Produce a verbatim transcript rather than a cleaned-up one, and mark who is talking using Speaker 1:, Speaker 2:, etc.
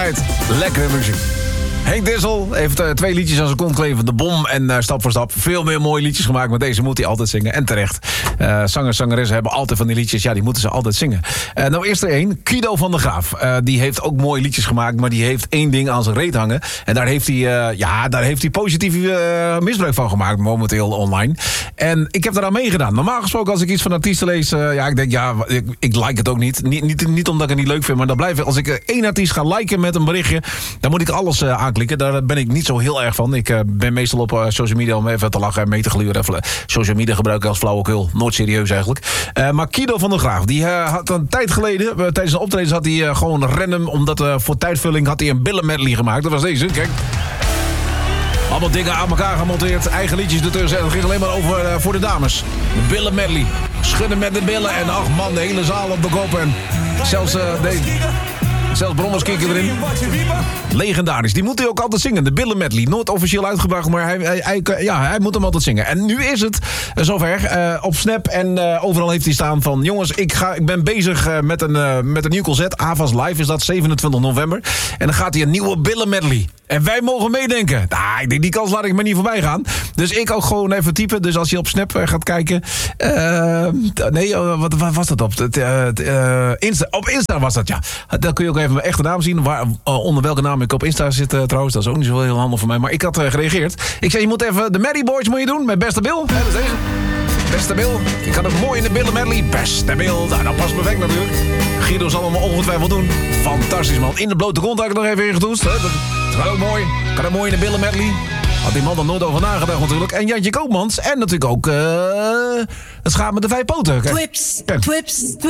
Speaker 1: Altijd lekkere muziek. Henk Dissel heeft uh, twee liedjes aan zijn kont kleven. De Bom en uh, Stap voor Stap. Veel meer mooie liedjes gemaakt. Maar deze moet hij altijd zingen. En terecht. Uh, zangers, zangeressen hebben altijd van die liedjes. Ja, die moeten ze altijd zingen. Uh, nou, eerst er één. Guido van der Graaf. Uh, die heeft ook mooie liedjes gemaakt. Maar die heeft één ding aan zijn reet hangen. En daar heeft hij, uh, ja, daar heeft hij positief uh, misbruik van gemaakt. Momenteel online. En ik heb daaraan meegedaan. Normaal gesproken als ik iets van artiesten lees. Uh, ja, ik denk, ja, ik, ik like het ook niet. Niet, niet. niet omdat ik het niet leuk vind. Maar dan blijf ik, als ik uh, één artiest ga liken met een berichtje. Dan moet ik alles uh, aanklikken. Daar ben ik niet zo heel erg van. Ik uh, ben meestal op uh, social media om even te lachen en mee te gluren. Even, uh, social media gebruiken als flauwekul. Nooit serieus eigenlijk. Uh, maar Guido van der Graaf, die uh, had een tijd geleden, uh, tijdens zijn optredens had hij uh, gewoon random, omdat uh, voor tijdvulling had hij een billenmedley gemaakt. Dat was deze, kijk. Allemaal dingen aan elkaar gemonteerd. Eigen liedjes ertussen. En het ging alleen maar over uh, voor de dames. De billenmedley. Schudden met de billen. En ach man, de hele zaal op de kop. En zelfs... Uh, nee. Zelfs Brommers kieken erin. Legendarisch. Die moet hij ook altijd zingen. De Billen medley. Nooit officieel uitgebracht, maar hij, hij, hij, ja, hij moet hem altijd zingen. En nu is het uh, zover. Uh, op Snap en uh, overal heeft hij staan van... Jongens, ik, ga, ik ben bezig uh, met, een, uh, met een nieuw concert. Avas Live is dat, zevenentwintig november. En dan gaat hij een nieuwe Billen medley. En wij mogen meedenken. Nou, ik denk, die kans laat ik me niet voorbij gaan. Dus ik ook gewoon even typen. Dus als je op Snap uh, gaat kijken... Uh, nee, uh, wat, wat was dat op? Uh, uh, Insta, op Insta was dat, ja. Dan kun je ook even mijn echte naam zien. Waar, uh, onder welke naam ik op Insta zit uh, trouwens. Dat is ook niet zo heel handig voor mij. Maar ik had uh, gereageerd. Ik zei, je moet even de Maddy Boys moet je doen. Met Beste Bill. Ja, dat is deze. Beste Bill. Ik had het mooi in de Billen medley. Beste Bill. Nou, dat past perfect natuurlijk. Guido zal hem ongetwijfeld doen. Fantastisch, man. In de blote grond had ik nog even ingetoest. Dat gaat ook mooi. Kan het mooi in de Billen medley. Had die man er nooit over nagedacht natuurlijk. En Jantje Koopmans. En natuurlijk ook uh, het schaap met de vijf poten.
Speaker 2: Twips, twips, twips.